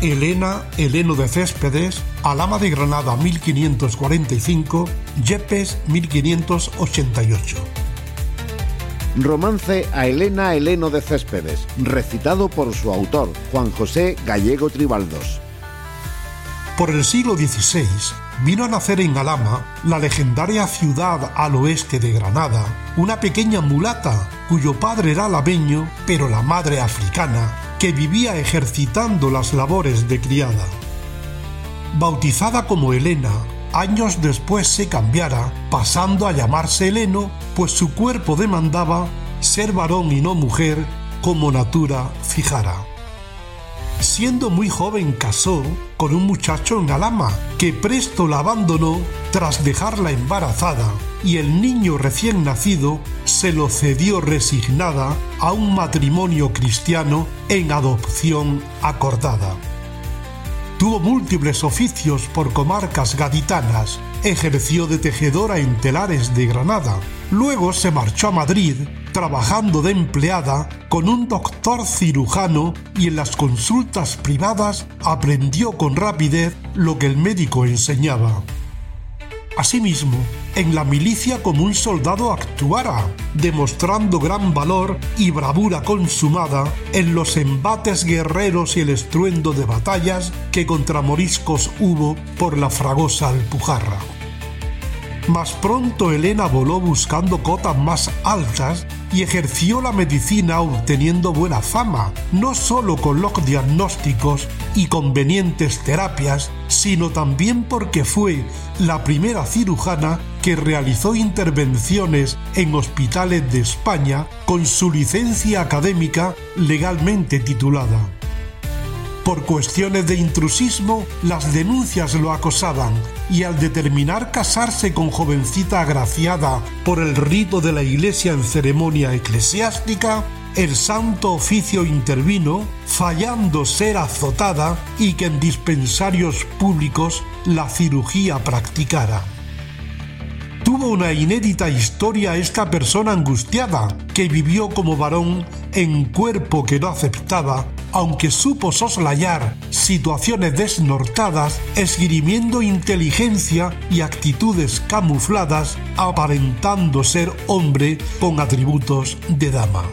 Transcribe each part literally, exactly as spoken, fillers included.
Elena Heleno de Céspedes, Alhama de Granada mil quinientos cuarenta y cinco, Yepes mil quinientos ochenta y ocho. Romance a Elena Heleno de Céspedes, recitado por su autor, Juan José Gallego Tribaldos. Por el siglo dieciséis vino a nacer en Alhama, la legendaria ciudad al oeste de Granada, una pequeña mulata cuyo padre era alameño, pero la madre africana, que vivía ejercitando las labores de criada. Bautizada como Elena, años después se cambiara, pasando a llamarse Heleno, pues su cuerpo demandaba ser varón y no mujer, como natura fijara. Siendo muy joven casó con un muchacho en Alhama, que presto la abandonó tras dejarla embarazada, y el niño recién nacido se lo cedió resignada a un matrimonio cristiano en adopción acordada. Tuvo múltiples oficios por comarcas gaditanas, ejerció de tejedora en telares de Granada, luego se marchó a Madrid, trabajando de empleada con un doctor cirujano, y en las consultas privadas aprendió con rapidez lo que el médico enseñaba. Asimismo, en la milicia como un soldado actuara, demostrando gran valor y bravura consumada en los embates guerreros y el estruendo de batallas que contra moriscos hubo por la fragosa Alpujarra. Mas pronto Elena voló buscando cotas más altas y ejerció la medicina obteniendo buena fama, no solo con los diagnósticos y convenientes terapias, sino también porque fue la primera cirujana que realizó intervenciones en hospitales de España con su licencia académica legalmente titulada. Por cuestiones de intrusismo, las denuncias lo acosaban, y al determinar casarse con jovencita agraciada por el rito de la Iglesia en ceremonia eclesiástica, el Santo Oficio intervino, fallando ser azotada y que en dispensarios públicos la cirugía practicara. Tuvo una inédita historia esta persona angustiada, que vivió como varón en cuerpo que no aceptaba, aunque supo soslayar situaciones desnortadas, esgrimiendo inteligencia y actitudes camufladas, aparentando ser hombre con atributos de dama.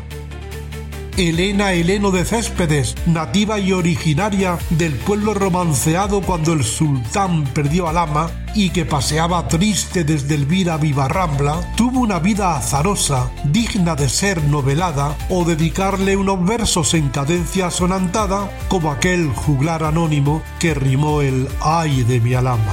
Elena Heleno de Céspedes, nativa y originaria del pueblo romanceado cuando el sultán perdió Alhama y que paseaba triste desde Elvira a Vivarrambla, tuvo una vida azarosa, digna de ser novelada o dedicarle unos versos en cadencia sonantada, como aquel juglar anónimo que rimó el «Ay de mi Alhama».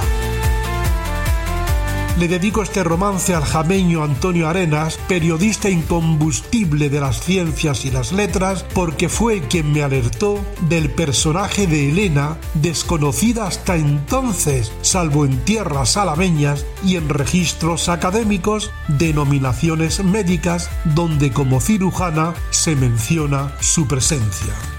Le dedico este romance al jameño Antonio Arenas, periodista incombustible de las ciencias y las letras, porque fue quien me alertó del personaje de Elena, desconocida hasta entonces, salvo en tierras alameñas y en registros académicos, denominaciones médicas, donde como cirujana se menciona su presencia.